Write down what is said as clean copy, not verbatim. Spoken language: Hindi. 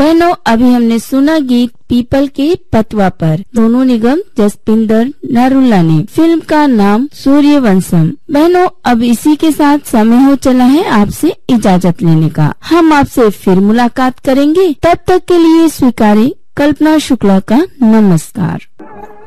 बहनों, अभी हमने सुना गीत पीपल के पतवा पर, दोनों निगम जसपिंदर नरुला ने। फिल्म का नाम सूर्यवंशम। बहनों, अब इसी के साथ समय हो चला है आपसे इजाजत लेने का। हम आपसे फिर मुलाकात करेंगे, तब तक के लिए स्वीकारें कल्पना शुक्ला का नमस्कार।